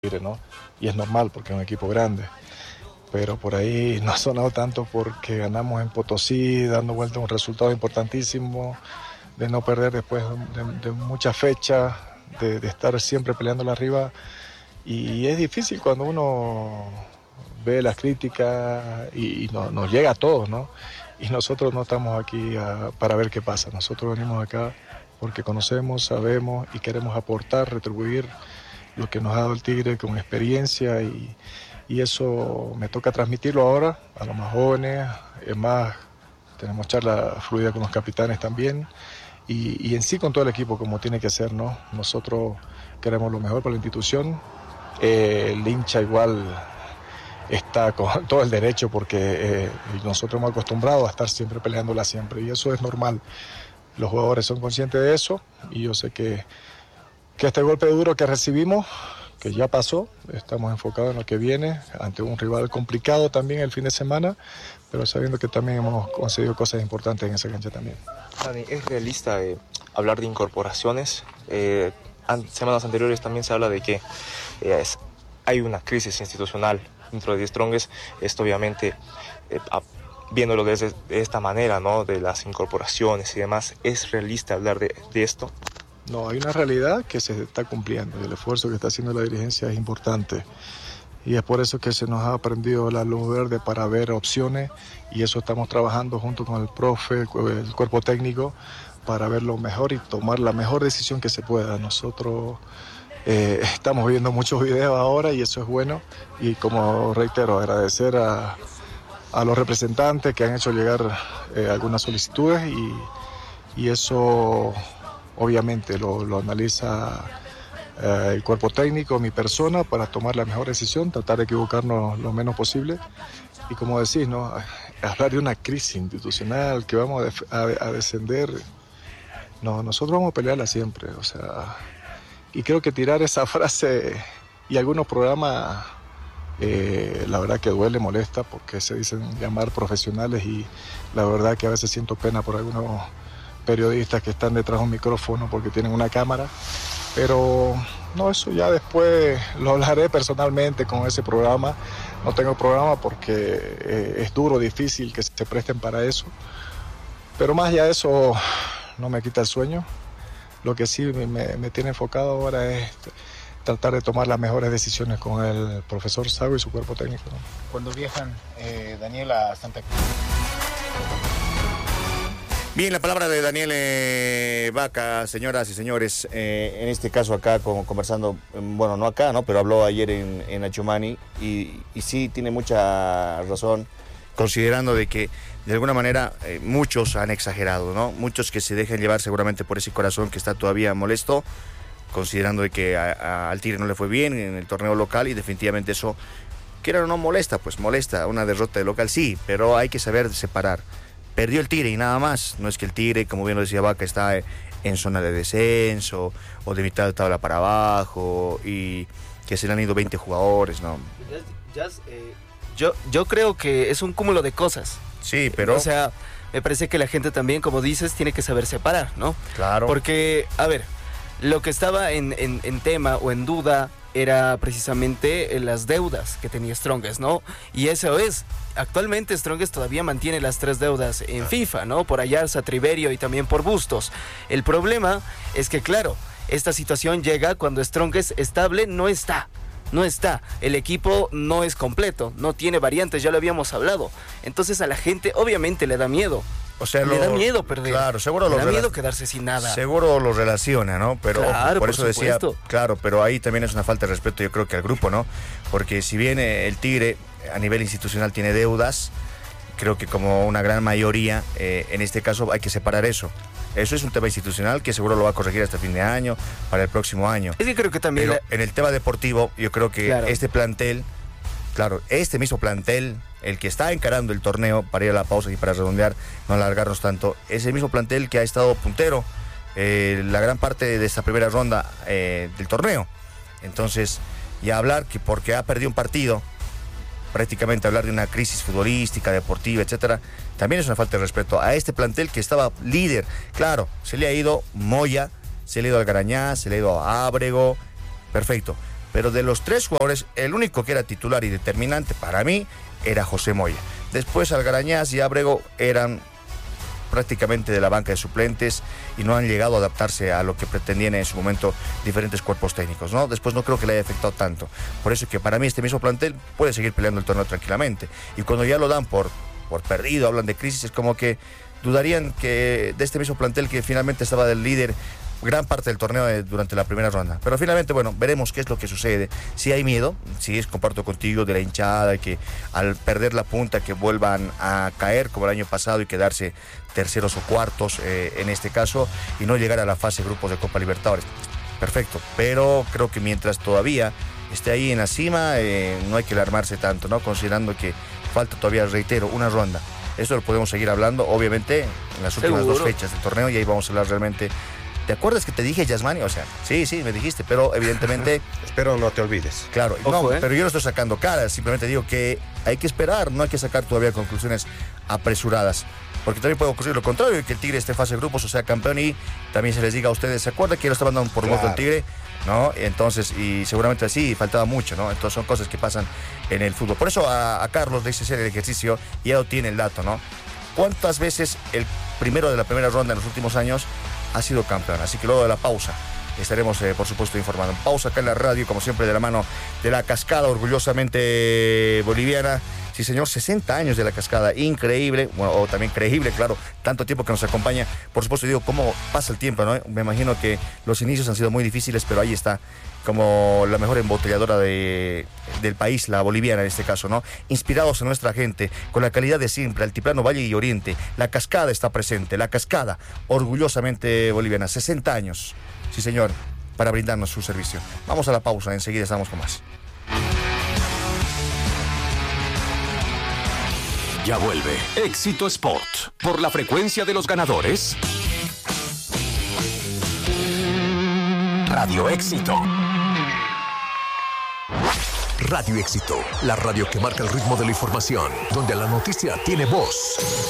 ¿no? Y es normal porque es un equipo grande. Pero por ahí no ha sonado tanto porque ganamos en Potosí, dando vuelta a un resultado importantísimo, de no perder después de muchas fechas, de estar siempre peleándola arriba. Y es difícil cuando uno ve las críticas y nos llega a todos, ¿no? Y nosotros no estamos aquí para ver qué pasa. Nosotros venimos acá porque conocemos, sabemos y queremos aportar, retribuir lo que nos ha dado el Tigre con experiencia y eso me toca transmitirlo ahora a los más jóvenes. Es más, tenemos charla fluida con los capitanes también y en sí con todo el equipo como tiene que ser, ¿no? Nosotros queremos lo mejor para la institución. El hincha igual está con todo el derecho porque nosotros hemos acostumbrado a estar siempre peleándola siempre y eso es normal. Los jugadores son conscientes de eso y yo sé que este golpe duro que recibimos, que ya pasó, estamos enfocados en lo que viene, ante un rival complicado también el fin de semana, pero sabiendo que también hemos conseguido cosas importantes en esa cancha también. Dani, ¿es realista hablar de incorporaciones? Semanas anteriores también se habla de que hay una crisis institucional dentro de The Strongest. Esto obviamente, viéndolo de esta manera, ¿no? De las incorporaciones y demás, ¿es realista hablar de esto? No, hay una realidad que se está cumpliendo y el esfuerzo que está haciendo la dirigencia es importante. Y es por eso que se nos ha prendido la luz verde para ver opciones y eso estamos trabajando junto con el profe, el cuerpo técnico, para ver lo mejor y tomar la mejor decisión que se pueda. Nosotros estamos viendo muchos videos ahora y eso es bueno. Y como reitero, agradecer a los representantes que han hecho llegar algunas solicitudes y eso obviamente lo analiza el cuerpo técnico, mi persona, para tomar la mejor decisión, tratar de equivocarnos lo menos posible. Y como decís, ¿no? Hablar de una crisis institucional, que vamos a descender, no, nosotros vamos a pelearla siempre, o sea, y creo que tirar esa frase y algunos programas, la verdad que duele, molesta, porque se dicen llamar profesionales y la verdad que a veces siento pena por algunos periodistas que están detrás de un micrófono porque tienen una cámara, pero no, eso ya después lo hablaré personalmente con ese programa. No tengo programa porque es duro, difícil que se presten para eso, pero más allá de eso no me quita el sueño. Lo que sí me tiene enfocado ahora es tratar de tomar las mejores decisiones con el profesor Sago y su cuerpo técnico, ¿no? Cuando viajan, Daniel, a Santa Cruz. Bien, la palabra de Daniel Vaca, señoras y señores, en este caso acá conversando, bueno, no acá, ¿no? Pero habló ayer en Achumani y sí tiene mucha razón, considerando de que de alguna manera muchos han exagerado, ¿no? Muchos que se dejan llevar seguramente por ese corazón que está todavía molesto, considerando de que al Tigre no le fue bien en el torneo local y definitivamente eso, quiera o no molesta, pues molesta, una derrota de local sí, pero hay que saber separar. Perdió el Tigre y nada más, no es que el Tigre, como bien lo decía Vaca, está en zona de descenso o de mitad de tabla para abajo y que se le han ido 20 jugadores, ¿no? Yo creo que es un cúmulo de cosas. Sí, pero... O sea, me parece que la gente también, como dices, tiene que saber separar, ¿no? Claro. Porque, a ver, lo que estaba en tema o en duda era precisamente las deudas que tenía Strongest, ¿no? Y eso es, actualmente Strongest todavía mantiene las 3 deudas en FIFA, ¿no? Por Ayarza, Triverio y también por Bustos. El problema es que, claro, esta situación llega cuando Strongest estable no está. El equipo no es completo, no tiene variantes, ya lo habíamos hablado. Entonces a la gente obviamente le da miedo. O sea, le da miedo perder. Claro, seguro le da miedo quedarse sin nada. Seguro lo relaciona, ¿no? Pero claro, por eso decía, supuesto. claro, pero ahí también es una falta de respeto, yo creo que al grupo, ¿no? Porque si bien el Tigre a nivel institucional tiene deudas, creo que como una gran mayoría, en este caso hay que separar eso. Eso es un tema institucional que seguro lo va a corregir hasta fin de año, para el próximo año. Es que creo que también... Pero en el tema deportivo, yo creo que claro, este plantel, claro, este mismo plantel, el que está encarando el torneo, para ir a la pausa y para redondear, no alargarnos tanto, es el mismo plantel que ha estado puntero la gran parte de esta primera ronda del torneo. Entonces, ya hablar que porque ha perdido un partido, prácticamente hablar de una crisis futbolística, deportiva, etcétera, también es una falta de respeto a este plantel que estaba líder. Claro, se le ha ido Moya, se le ha ido Algarañá, se le ha ido a Ábrego, perfecto, Pero de los 3 jugadores, el único que era titular y determinante para mí era José Moya. Después Algarañaz y Ábrego eran prácticamente de la banca de suplentes y no han llegado a adaptarse a lo que pretendían en su momento diferentes cuerpos técnicos, ¿no? Después no creo que le haya afectado tanto. Por eso que para mí este mismo plantel puede seguir peleando el torneo tranquilamente. Y cuando ya lo dan por perdido, hablan de crisis, es como que dudarían que de este mismo plantel que finalmente estaba del líder gran parte del torneo durante la primera ronda. Pero finalmente, bueno, veremos qué es lo que sucede. Si hay miedo, comparto contigo de la hinchada, que al perder la punta que vuelvan a caer como el año pasado y quedarse terceros o cuartos en este caso y no llegar a la fase de grupos de Copa Libertadores. Perfecto, pero creo que mientras todavía esté ahí en la cima, no hay que alarmarse tanto, ¿no? Considerando que falta todavía, reitero, una ronda. Eso lo podemos seguir hablando, obviamente, en las últimas 2 fechas del torneo y ahí vamos a hablar realmente. ¿Te acuerdas que te dije, Yasmani? O sea, sí, me dijiste, pero evidentemente... Espero no te olvides. Claro, ojo, no, pero yo no estoy sacando caras, simplemente digo que hay que esperar, no hay que sacar todavía conclusiones apresuradas. Porque también puede ocurrir lo contrario, que el Tigre esté en fase de grupos, o sea, campeón, y también se les diga a ustedes, ¿se acuerdan que lo estaban dando por muerto el Tigre? ¿No? Entonces, y seguramente así, faltaba mucho, ¿no? Entonces son cosas que pasan en el fútbol. Por eso a Carlos le hice hacer el ejercicio y ya lo tiene el dato, ¿no? ¿Cuántas veces el primero de la primera ronda en los últimos años ha sido campeón? Así que luego de la pausa estaremos, por supuesto, informando. Pausa acá en la radio, como siempre, de la mano de la Cascada, orgullosamente boliviana. Sí, señor, 60 años de la Cascada, increíble, bueno, o también creíble, claro, tanto tiempo que nos acompaña. Por supuesto, digo, cómo pasa el tiempo, ¿no? Me imagino que los inicios han sido muy difíciles, pero ahí está, como la mejor embotelladora del país, la boliviana en este caso, ¿no? Inspirados en nuestra gente, con la calidad de siempre, Altiplano, Valle y Oriente. La Cascada está presente, la Cascada, orgullosamente boliviana, 60 años, sí, señor, para brindarnos su servicio. Vamos a la pausa, enseguida estamos con más. Ya vuelve Éxito Sport por la frecuencia de los ganadores. Radio Éxito. Radio Éxito, la radio que marca el ritmo de la información, donde la noticia tiene voz.